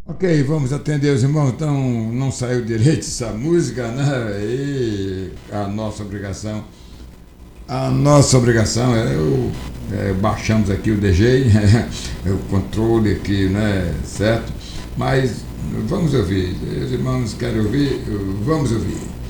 Ok, vamos atender os irmãos. Então, não saiu direito essa música, né? E a nossa obrigação baixamos aqui o DJ, o controle aqui, né? Certo? Mas vamos ouvir. Os irmãos querem ouvir? Vamos ouvir.